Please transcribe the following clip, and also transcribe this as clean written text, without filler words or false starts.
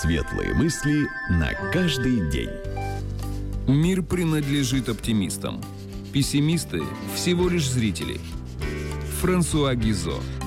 Светлые мысли на каждый день. Мир принадлежит оптимистам. Пессимисты – всего лишь зрители. Франсуа Гизо.